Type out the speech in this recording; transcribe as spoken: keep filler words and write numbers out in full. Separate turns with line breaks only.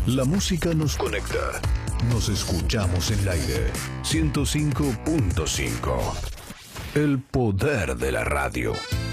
La música nos conecta. Nos escuchamos en el aire. ciento cinco punto cinco. El poder de la radio.